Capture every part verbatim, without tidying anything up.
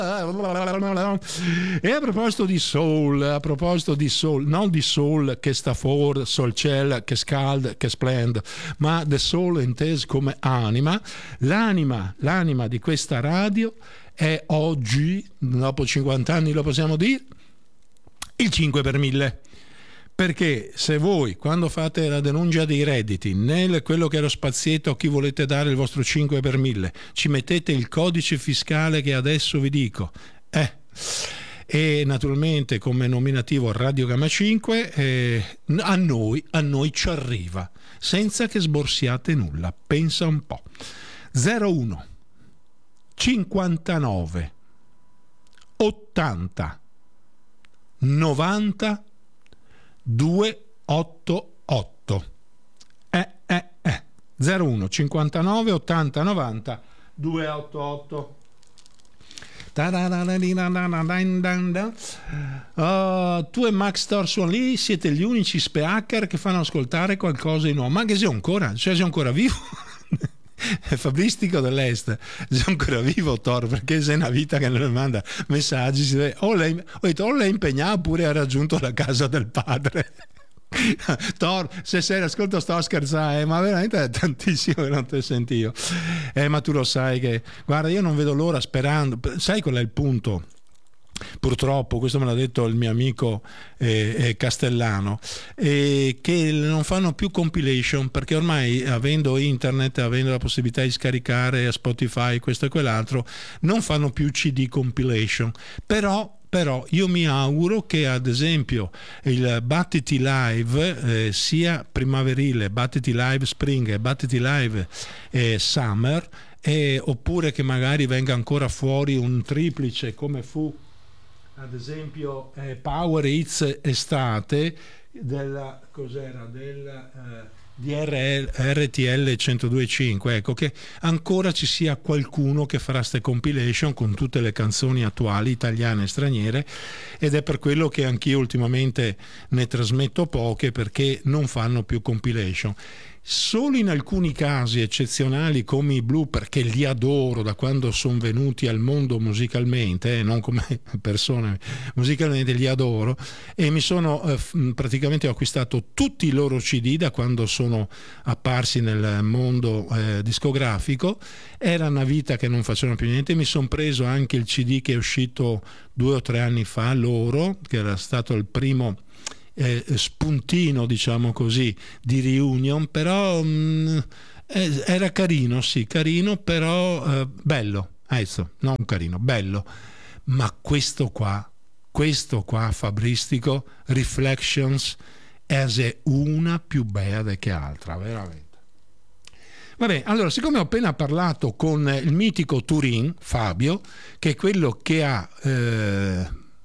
E a proposito di soul, a proposito di soul, non di soul che sta for, solcel, che scald, che splend, ma the soul inteso come anima, l'anima, l'anima di questa radio è oggi, dopo cinquanta anni lo possiamo dire, il cinque per mille. Perché se voi, quando fate la denuncia dei redditi, nel quello che è lo spazietto a chi volete dare il vostro cinque per mille, ci mettete il codice fiscale che adesso vi dico, eh, e naturalmente come nominativo Radio Gamma cinque, eh, a noi, a noi ci arriva, senza che sborsiate nulla, pensa un po'. zero uno cinquantanove ottanta novanta duecentottantotto eh eh eh zero uno cinquantanove ottanta novanta duecentottantotto. Uh, tu e Max Torson lì siete gli unici speaker che fanno ascoltare qualcosa di nuovo, ma che sei ancora, cioè sei ancora vivo? È Fabristico dell'Est, sei ancora vivo Thor, perché sei una vita che non manda messaggi, si deve, o lei, ho detto, o lei è impegnato oppure ha raggiunto la casa del padre. Thor, se sei ascolto sto a scherzare, eh, ma veramente è tantissimo che non te sentivo, eh, ma tu lo sai che, guarda, io non vedo l'ora, sperando, sai qual è il punto? Purtroppo, questo me l'ha detto il mio amico eh, eh, Castellano, eh, che non fanno più compilation, perché ormai avendo internet, avendo la possibilità di scaricare Spotify questo e quell'altro, non fanno più C D compilation. Però Però io mi auguro che ad esempio il Battiti Live eh, sia primaverile, Battiti Live Spring e Battiti Live eh, Summer, eh, oppure che magari venga ancora fuori un triplice come fu ad esempio eh, Power Hits Estate della cos'era del eh, di R T L centodue e cinque, ecco, che ancora ci sia qualcuno che farà ste compilation con tutte le canzoni attuali italiane e straniere, ed è per quello che anch'io ultimamente ne trasmetto poche, perché non fanno più compilation. Solo in alcuni casi eccezionali come i Blue, perché li adoro da quando sono venuti al mondo musicalmente, eh, non come persone, musicalmente li adoro, e mi sono eh, praticamente ho acquistato tutti i loro C D da quando sono apparsi nel mondo eh, discografico. Era una vita che non facevano più niente. Mi sono preso anche il C D che è uscito due o tre anni fa loro, che era stato il primo Eh, spuntino, diciamo così, di reunion, però mh, eh, era carino, sì, carino, però eh, bello, adesso, non carino, bello, ma questo qua, questo qua Fabristico, Reflections, è una più bella che altra, veramente. Vabbè, allora, siccome ho appena parlato con il mitico Turin, Fabio, che è quello che ha eh,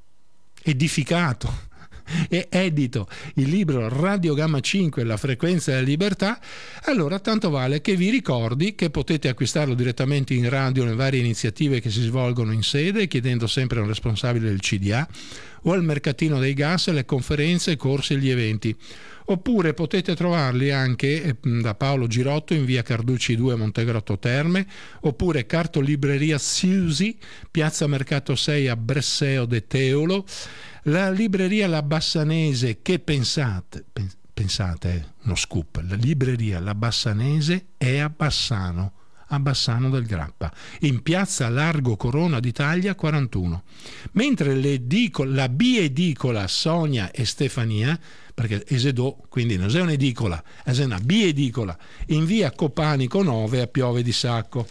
edificato e edito il libro Radio Gamma cinque, la frequenza della libertà, allora tanto vale che vi ricordi che potete acquistarlo direttamente in radio nelle varie iniziative che si svolgono in sede, chiedendo sempre a un responsabile del C D A, o al mercatino dei gas, le conferenze, i corsi e gli eventi. Oppure potete trovarli anche da Paolo Girotto in via Carducci due, Montegrotto Terme, oppure cartolibreria Siusi, piazza Mercato sei a Bresseo de Teolo, la libreria La Bassanese, che pensate, pensate, uno scoop, la libreria La Bassanese è a Bassano, a Bassano del Grappa, in piazza Largo Corona d'Italia quarantuno. Mentre l'edicola, la biedicola Sonia e Stefania, perché esedò, quindi non è un'edicola, è una biedicola, in via Copanico nove a Piove di Sacco.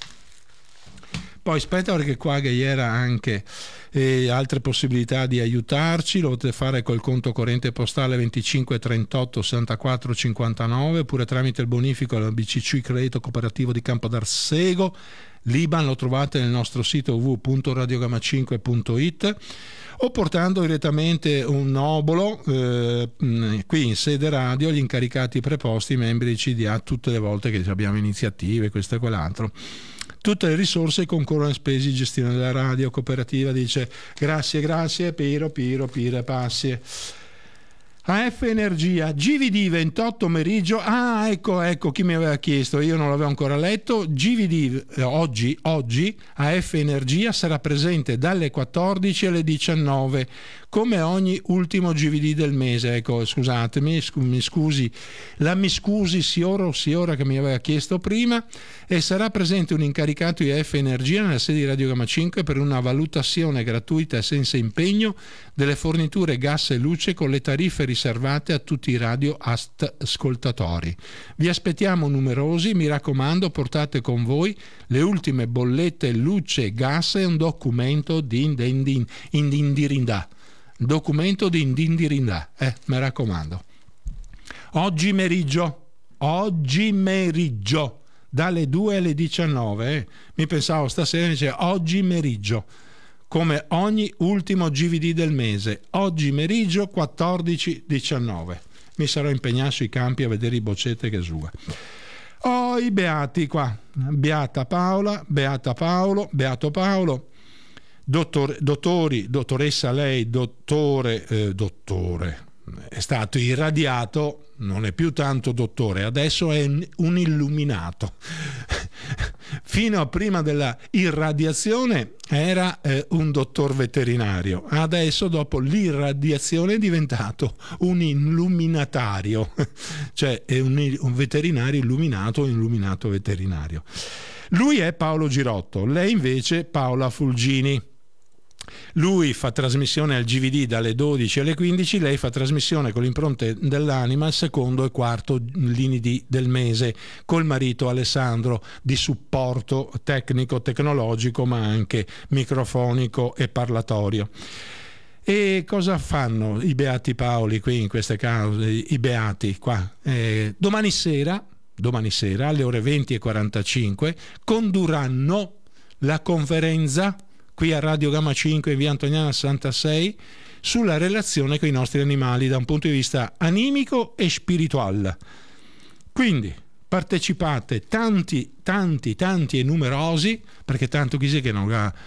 Poi aspetta, perché qua che era anche eh, altre possibilità di aiutarci, lo potete fare col conto corrente postale venticinque trentotto sessantaquattro cinquantanove, oppure tramite il bonifico alla B C C Credito Cooperativo di Campo d'Arsego. L'I B A N lo trovate nel nostro sito w w w punto radio gamma cinque punto i t, o portando direttamente un obolo eh, qui in sede radio agli incaricati preposti, i membri di C D A, tutte le volte che abbiamo iniziative, questo e quell'altro. Tutte le risorse concorrono a spese di gestione della radio cooperativa, dice grazie, grazie, Piro, Piro, Pire, passi. A F Energia, G V D ventotto meriggio. Ah, ecco, ecco chi mi aveva chiesto, io non l'avevo ancora letto. G V D eh, oggi, oggi A F Energia sarà presente dalle quattordici alle diciannove, come ogni ultimo G V D del mese. Ecco, scusatemi, scu- mi scusi, la mi scusi Siora o Siora che mi aveva chiesto prima. E sarà presente un incaricato di A F Energia nella sede di Radio Gamma cinque per una valutazione gratuita e senza impegno delle forniture gas e luce con le tariffe riservate a tutti i radio ascoltatori. Vi aspettiamo numerosi, mi raccomando, portate con voi le ultime bollette luce e gas e un documento di indirinda. Documento di indirinda, eh, mi raccomando. Oggi meriggio, oggi meriggio, dalle due alle diciannove, eh. Mi pensavo stasera invece oggi meriggio, come ogni ultimo G V D del mese, oggi meriggio quattordici diciannove. Mi sarò impegnato sui campi a vedere i boccette che sua. Oh, i beati qua, Beata Paola, Beata Paolo, Beato Paolo, dottor, dottori, dottoressa lei, dottore, eh, dottore, è stato irradiato, non è più tanto dottore, adesso è un illuminato. Fino a prima della irradiazione era eh, un dottor veterinario, adesso dopo l'irradiazione è diventato un illuminatario, cioè è un, un veterinario illuminato, un illuminato veterinario. Lui è Paolo Girotto, lei invece Paola Fulgini. Lui fa trasmissione al G V D dalle dodici alle quindici, lei fa trasmissione con l'impronte dell'anima al secondo e quarto lunedì del mese col marito Alessandro, di supporto tecnico tecnologico ma anche microfonico e parlatorio. E cosa fanno i beati Paoli qui in queste cause, i beati qua? Eh, domani sera domani sera alle ore venti e quarantacinque condurranno la conferenza qui a Radio Gamma cinque in via Antoniana sessantasei sulla relazione con i nostri animali da un punto di vista animico e spirituale. Quindi partecipate tanti, tanti, tanti e numerosi, perché tanto chi sa che non ha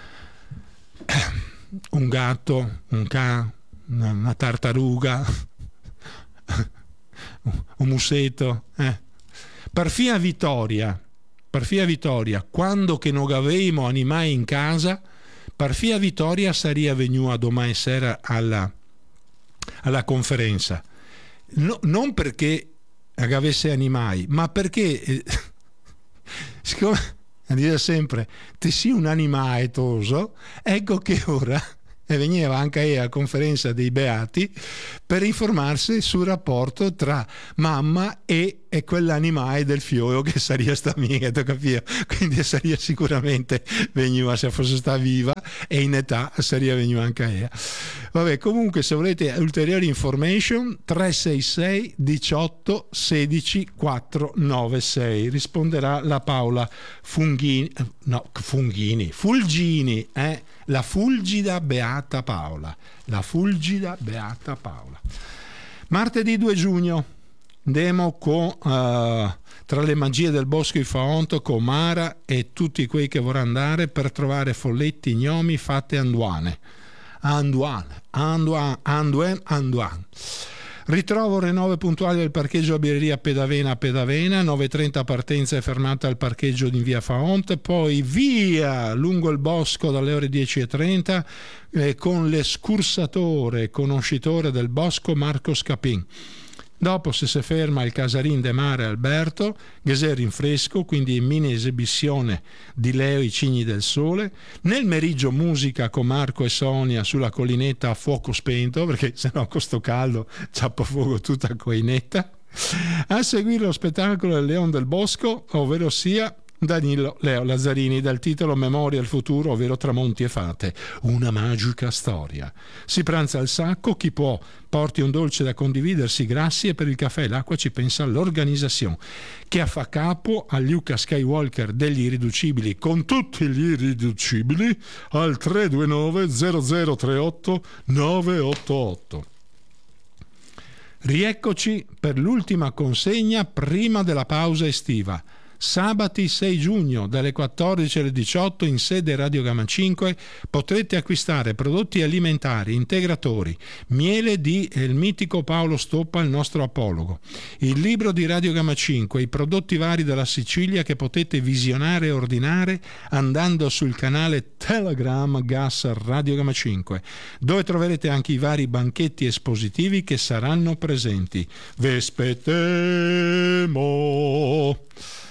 un gatto, un ca, una, una tartaruga, un musetto, eh. Perfia Vittoria, perfia Vittoria, quando che non avevamo animali in casa, perfia Vittoria sarebbe venuta domani sera alla, alla conferenza. No, non perché avesse animali, ma perché, eh, siccome dice sempre, te sei un animale toso, ecco che ora e veniva anche lei alla conferenza dei beati per informarsi sul rapporto tra mamma e, e quell'animale del figlio che sarebbe sta mia, capito? Quindi sarebbe sicuramente venuta, se fosse stata viva e in età sarebbe venuta anche lei. Vabbè, comunque se volete ulteriori information tre sei sei diciotto sedici quattrocentonovantasei risponderà la Paola Funghini, no, Funghini, Fulgini, eh? La fulgida Beata Paola, la fulgida Beata Paola. Martedì due giugno andiamo con, uh, tra le magie del bosco di Faonto con Mara e tutti quei che vorranno andare per trovare folletti gnomi fatte anduane. Anduane, anduane, anduane, anduane. Ritrovo rinove puntuali del parcheggio a birreria Pedavena a Pedavena, nove e trenta partenza e fermata al parcheggio di via Faonte, poi via lungo il bosco dalle ore dieci e trenta eh, con l'escursatore conoscitore del bosco Marco Scapin. Dopo se si ferma il Casarin de Mare Alberto, Gheser in fresco, quindi mini esibizione di Leo i Cigni del Sole. Nel meriggio musica con Marco e Sonia sulla collinetta a fuoco spento, perché sennò con sto caldo ciappa fuoco tutta coinetta. A seguire lo spettacolo del Leon del Bosco, ovvero sia Danilo Leo Lazzarini, dal titolo Memoria al futuro, ovvero Tramonti e fate, una magica storia. Si pranza al sacco, chi può porti un dolce da condividersi, grazie, per il caffè e l'acqua ci pensa l'organizzazione, che fa capo a Luca Skywalker degli Irriducibili, con tutti gli irriducibili, al tre due nove zero zero tre otto nove otto otto. Rieccoci per l'ultima consegna prima della pausa estiva. Sabati sei giugno dalle quattordici alle diciotto in sede Radio Gamma cinque potrete acquistare prodotti alimentari, integratori, miele di il mitico Paolo Stoppa, il nostro apologo, il libro di Radio Gamma cinque, i prodotti vari della Sicilia che potete visionare e ordinare andando sul canale Telegram Gas Radio Gamma cinque, dove troverete anche i vari banchetti espositivi che saranno presenti. Vi aspettiamo!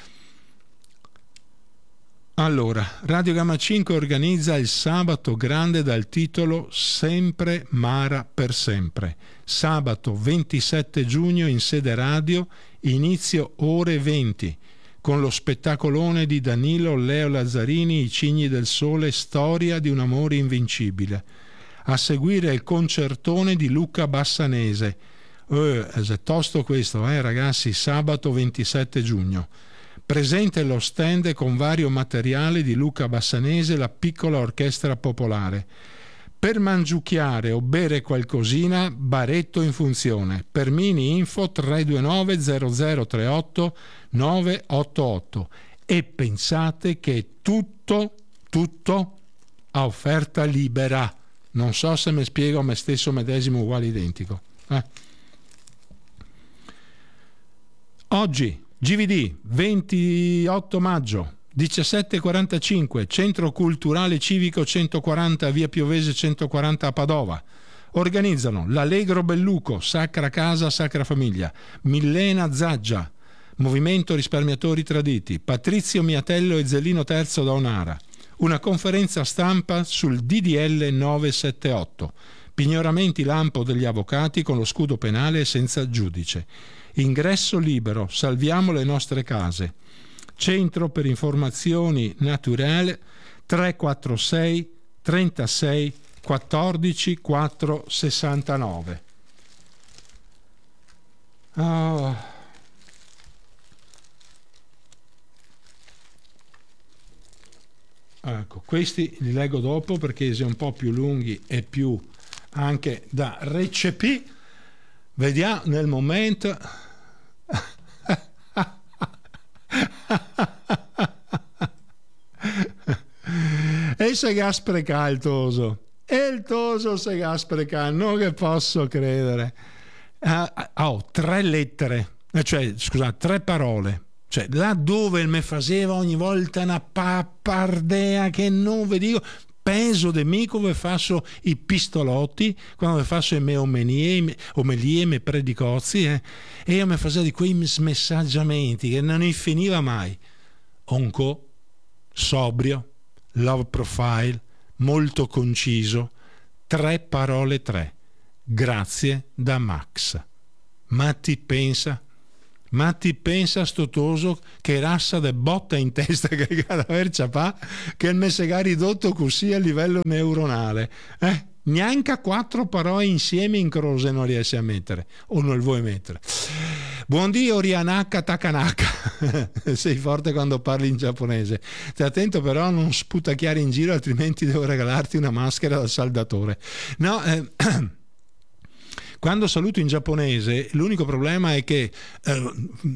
Allora, Radio Gamma cinque organizza il sabato grande dal titolo Sempre Mara per sempre. Sabato ventisette giugno in sede radio, inizio ore venti, con lo spettacolone di Danilo Leo Lazzarini, I Cigni del Sole, storia di un amore invincibile. A seguire il concertone di Luca Bassanese. Eh, è tosto questo, eh ragazzi, sabato ventisette giugno. Presente lo stand con vario materiale di Luca Bassanese, la piccola orchestra popolare. Per mangiucchiare o bere qualcosina, baretto in funzione. Per mini info tre due nove zero zero tre otto nove otto otto. E pensate che è tutto, tutto a offerta libera. Non so se mi spiego a me stesso medesimo uguale identico. Eh. Oggi G V D ventotto maggio diciassette e quarantacinque, Centro Culturale Civico centoquaranta, via Piovese centoquaranta a Padova. Organizzano l'Allegro Belluco, Sacra Casa, Sacra Famiglia, Millena Zaggia, Movimento Risparmiatori Traditi, Patrizio Miatello e Zellino Terzo da Onara. Una conferenza stampa sul D D L novecentosettantotto, pignoramenti lampo degli avvocati con lo scudo penale senza giudice. Ingresso libero, salviamo le nostre case. Centro per informazioni naturale tre quattro sei trentasei quattordici quattrocentosessantanove. Oh. Ecco, questi li leggo dopo perché sono un po' più lunghi e più anche da recepire. Vediamo nel momento. E se ga spreca il toso, e il toso se ga spreca, non che posso credere. Uh, oh, tre lettere, cioè scusa, tre parole. Cioè, là dove me faceva ogni volta una pappardea che non vi dico, penso di me come faccio i pistolotti, quando faccio i miei omelie, omelie, i miei predicozzi, eh, e io mi facevo di quei smessaggiamenti che non ne finiva mai. Onco, sobrio, love profile, molto conciso, tre parole tre. Grazie da Max. Ma ti pensa... Ma ti pensa sto toso che rassa de botta in testa che ad aver ciapà che il messega ridotto così a livello neuronale, eh? Neanche a quattro parole insieme in croce non riesci a mettere, o non vuoi mettere. Buondio Rianaka Takanaka. Sei forte quando parli in giapponese. Stai attento però a non sputacchiare in giro, altrimenti devo regalarti una maschera da saldatore. No, eh, quando saluto in giapponese l'unico problema è che eh,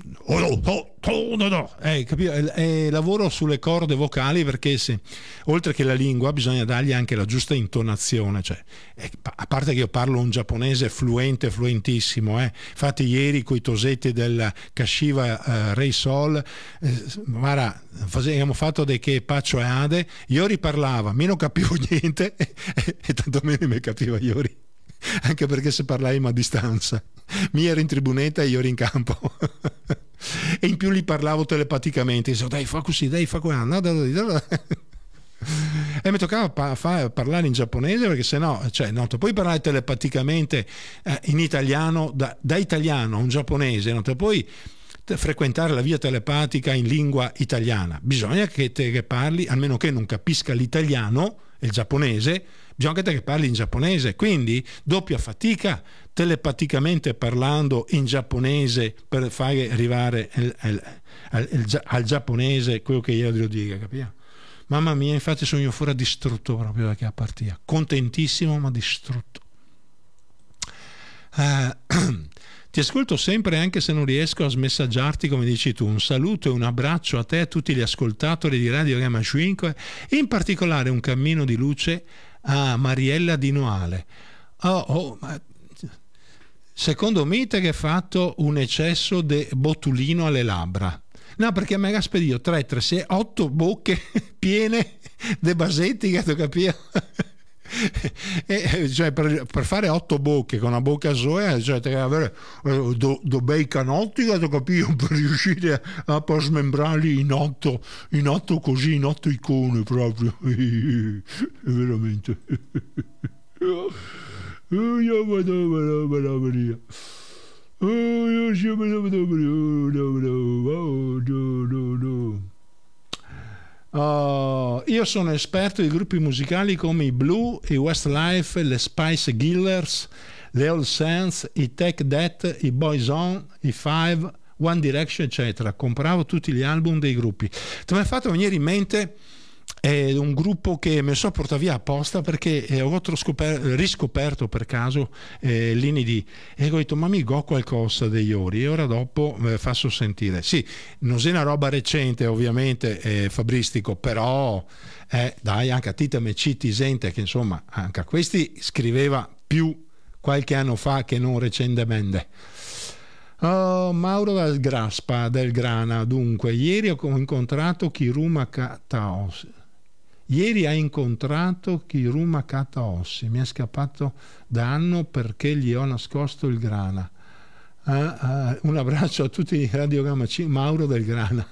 eh, capito? Eh, lavoro sulle corde vocali, perché se, oltre che la lingua bisogna dargli anche la giusta intonazione, cioè, eh, a parte che io parlo un giapponese fluente, fluentissimo, eh. Infatti ieri coi tosetti del Kashiwa eh, Rei Sol eh, guarda, abbiamo fatto dei che Paccio e Ade, Iori parlava, meno capivo niente e, e, e tanto meno mi capiva Iori, anche perché se parlavamo a distanza, mi ero in tribunetta e io ero in campo e in più li parlavo telepaticamente, dicevo dai fa così, dai fa qua, no, dai, dai, dai. E mi toccava pa- fa- parlare in giapponese, perché se no, cioè, no, puoi parlare telepaticamente eh, in italiano, da, da italiano a un giapponese, non te puoi te frequentare la via telepatica in lingua italiana, bisogna che te che parli, almeno che non capisca l'italiano e il giapponese, bisogna che te che parli in giapponese, quindi doppia fatica telepaticamente parlando in giapponese per fare arrivare il, il, il, il, al giapponese quello che io devo dire, capiamo? Mamma mia, infatti sono io fuori distrutto proprio da che a partire, contentissimo ma distrutto. Uh, Ti ascolto sempre anche se non riesco a smessaggiarti come dici tu. Un saluto e un abbraccio a te e a tutti gli ascoltatori di Radio Gamma cinque, in particolare un cammino di luce a Mariella Di Noale. Oh, oh, ma secondo me te che hai fatto un eccesso di botulino alle labbra. No, perché mi ha spedito tre, tre, sei, otto bocche piene di basetti, che tu capisci? E, cioè, per, per fare otto bocche con una bocca sola, cioè devi avere eh, do, do bei canotti, che tu capisci, per riuscire a, a smembrarli in otto, in otto così, in otto icone proprio. Veramente. Uh, io sono esperto di gruppi musicali come i Blue, i Westlife, le Spice Girls, le All Saints, i Take That, i Boyzone, i Five, One Direction, eccetera. Compravo tutti gli album dei gruppi. Ti mi hai fatto venire in mente è un gruppo che mi so portato via apposta, perché eh, ho scoper- riscoperto per caso eh, l'I N D e ho detto ma mi go qualcosa degli ori, e ora dopo eh, faccio sentire. Sì, non è una roba recente ovviamente, eh, fabristico, però eh, dai, anche a Tita Meciti sente che insomma anche a questi scriveva più qualche anno fa che non recentemente. Oh, Mauro del Graspa del Grana. Dunque, ieri ho incontrato Kiruma Kataos. Ieri ha incontrato Kiruma Kataossi. Mi è scappato da anno perché gli ho nascosto il grana. Ah, ah, un abbraccio a tutti i Radio Gamma cinque. Mauro del Grana.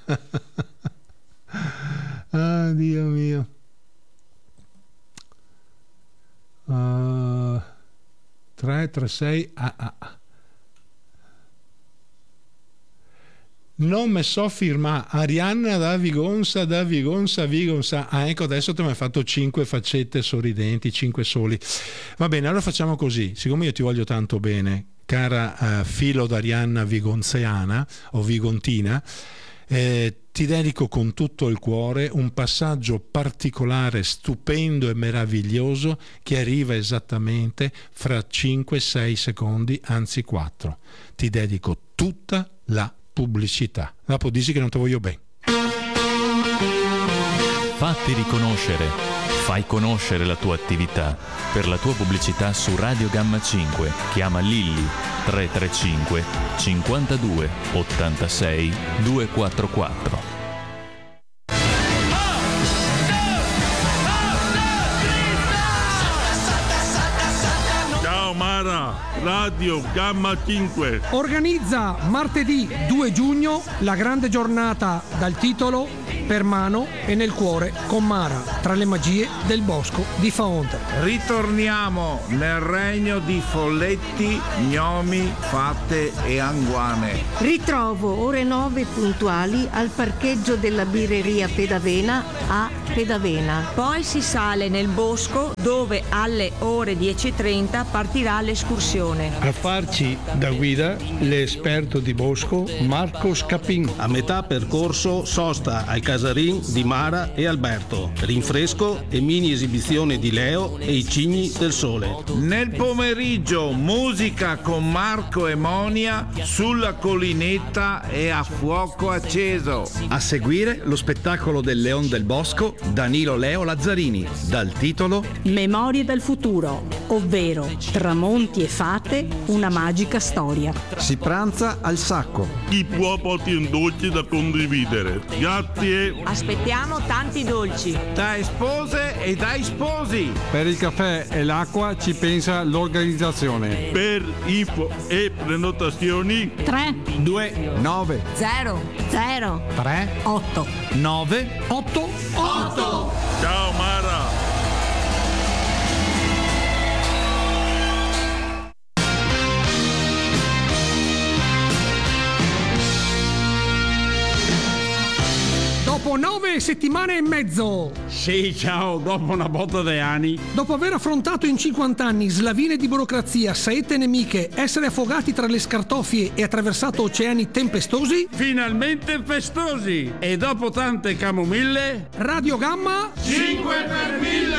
Ah, Dio mio. Uh, tre tre sei ah, ah. Non me so firma Arianna da Vigonza, da Vigonza, Vigonza. Ah, ecco, adesso ti mi hai fatto cinque faccette sorridenti, cinque soli. Va bene, allora facciamo così. Siccome io ti voglio tanto bene, cara uh, filo d'Arianna Vigonzeana o Vigontina, eh, ti dedico con tutto il cuore un passaggio particolare, stupendo e meraviglioso, che arriva esattamente fra cinque sei secondi, anzi quattro. Ti dedico tutta la pubblicità. Dopo dici che non ti voglio bene. Fatti riconoscere. Fai conoscere la tua attività. Per la tua pubblicità su Radio Gamma cinque chiama Lilli tre tre cinque cinquantadue ottantasei duecentoquarantaquattro. Ciao Mara, Radio Gamma cinque organizza martedì due giugno la grande giornata dal titolo Per mano e nel cuore con Mara, tra le magie del bosco di Faonte. Ritorniamo nel regno di folletti, gnomi, fatte e anguane. Ritrovo ore nove puntuali al parcheggio della birreria Pedavena a Pedavena. Poi si sale nel bosco, dove alle ore dieci e trenta partirà l'escursione. A farci da guida l'esperto di bosco Marco Scapin. A metà percorso sosta ai casarin di Mara e Alberto, rinfresco e mini esibizione di Leo e i cigni del sole. Nel pomeriggio musica con Marco e Monia sulla collinetta e a fuoco acceso. A seguire lo spettacolo del Leon del Bosco Danilo Leo Lazzarini, dal titolo Memorie del futuro, ovvero tramonti e fate, una magica storia. Si pranza al Sacco. Chi può porti un dolce da condividere. Grazie. Aspettiamo tanti dolci. Dai spose e dai sposi. Per il caffè e l'acqua ci pensa l'organizzazione. Per info e prenotazioni tre due nove zero zero tre otto nove otto otto. Ciao Mara. Dopo nove settimane e mezzo, sì, ciao, dopo una botta di anni, dopo aver affrontato in cinquanta anni slavine di burocrazia, saette nemiche, essere affogati tra le scartoffie e attraversato oceani tempestosi, finalmente festosi, e dopo tante camomille, Radio Gamma cinque per mille.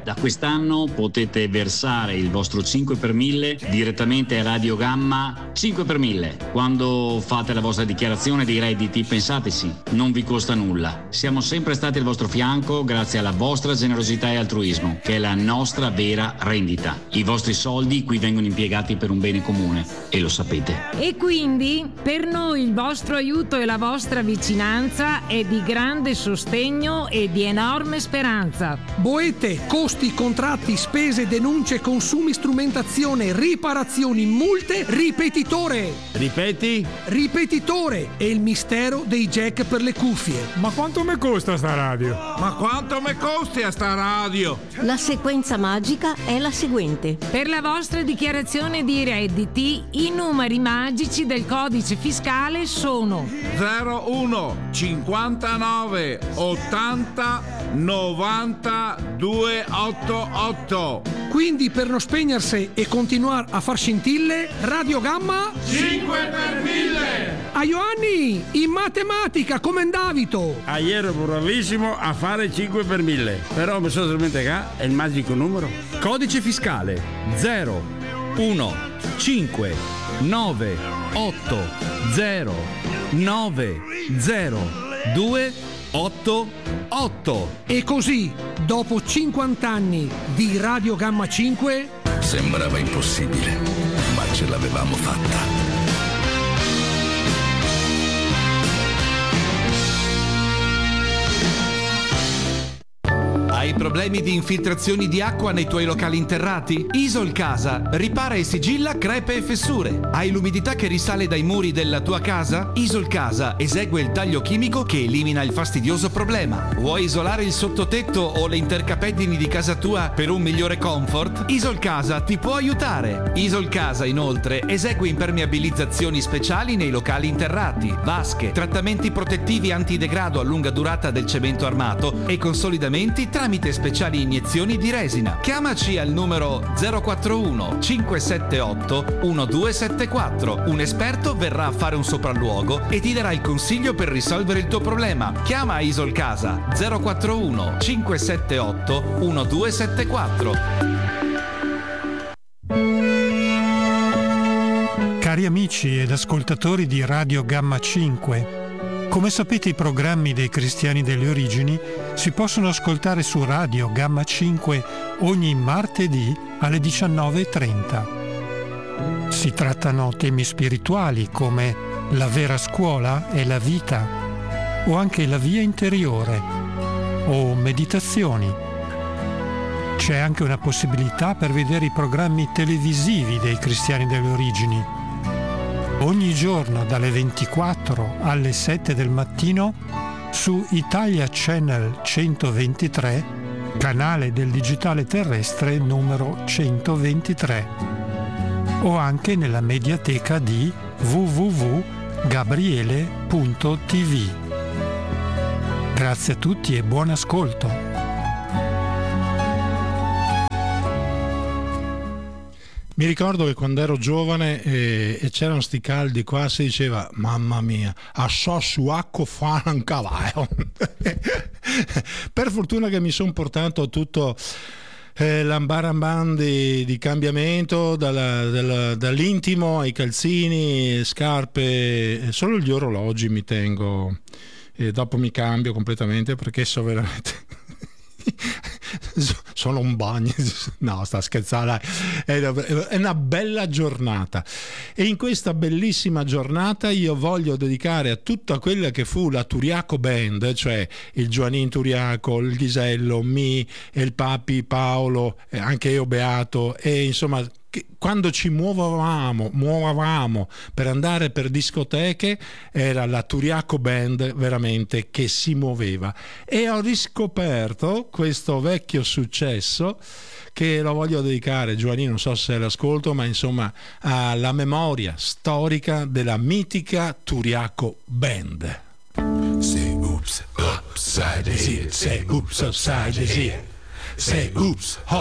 Da quest'anno potete versare il vostro cinque per mille direttamente a Radio Gamma cinque per mille. Quando fate la vostra dichiarazione dei redditi, pensateci, non vi costa nulla. Siamo sempre stati al vostro fianco grazie alla vostra generosità e altruismo, che è la nostra vera rendita. I vostri soldi qui vengono impiegati per un bene comune e lo sapete. E quindi per noi il vostro aiuto e la vostra vicinanza è di grande sostegno e di enorme speranza. Boete, costi, contratti, spese, denunce, consumi, strumentazione, riparazioni, multe, ripetitore. Ripeti? Ripetitore è il mistero dei jack per le cuffie. Ma quanto mi costa sta radio? Ma quanto mi costi a sta radio? La sequenza magica è la seguente. Per la vostra dichiarazione di redditi, i numeri magici del codice fiscale sono zero uno cinquantanove ottanta novanta duecentottantotto. Quindi per non spegnersi e continuare a far scintille, Radio Gamma cinque per mille. A Ioanni, in matematica come andavito? Ah, ieri ero bravissimo a fare cinque per mille, però mi sono dimenticato è il magico numero. Codice fiscale zero uno cinque nove otto zero nove zero due otto otto. E così, dopo cinquanta anni di Radio Gamma cinque, sembrava impossibile, ma ce l'avevamo fatta. Hai problemi di infiltrazioni di acqua nei tuoi locali interrati? Isol Casa ripara e sigilla crepe e fessure. Hai l'umidità che risale dai muri della tua casa? Isol Casa esegue il taglio chimico che elimina il fastidioso problema. Vuoi isolare il sottotetto o le intercapezzini di casa tua per un migliore comfort? Isol Casa ti può aiutare. Isol Casa inoltre esegue impermeabilizzazioni speciali nei locali interrati, vasche, trattamenti protettivi antidegrado a lunga durata del cemento armato e consolidamenti tramite speciali iniezioni di resina. Chiamaci al numero zero quattro uno cinque sette otto uno due sette quattro. Un esperto verrà a fare un sopralluogo e ti darà il consiglio per risolvere il tuo problema. Chiama Isol Casa zero quattro uno cinque sette otto uno due sette quattro. Cari amici ed ascoltatori di Radio Gamma cinque, come sapete i programmi dei Cristiani delle Origini si possono ascoltare su Radio Gamma cinque ogni martedì alle diciannove e trenta. Si trattano temi spirituali come la vera scuola e la vita, o anche la via interiore, o meditazioni. C'è anche una possibilità per vedere i programmi televisivi dei Cristiani delle Origini. Ogni giorno dalle ventiquattro alle sette del mattino su Italia Channel centoventitré, canale del digitale terrestre numero centoventitré, o anche nella mediateca di w w w punto gabriele punto t v. Grazie a tutti e buon ascolto. Mi ricordo che quando ero giovane eh, e c'erano sti caldi qua, si diceva mamma mia, a so su acqua fa un cavallo. Per fortuna che mi sono portato tutto eh, l'ambaramban di, di cambiamento, dalla, dalla, dall'intimo ai calzini, scarpe, solo gli orologi mi tengo e dopo mi cambio completamente perché so veramente... sono un bagno, no, sta scherzando, è una bella giornata e in questa bellissima giornata io voglio dedicare a tutta quella che fu la Turiaco Band, cioè il Giovannin Turiaco, il Ghisello, mi e il Papi Paolo, anche io Beato, e insomma quando ci muovevamo, muovevamo per andare per discoteche era la Turiaco Band veramente che si muoveva, e ho riscoperto questo vecchio successo che lo voglio dedicare, Giovanni, non so se l'ascolto, ma insomma alla memoria storica della mitica Turiaco Band. Say oops upside the head. Say oops upside the head. Say oops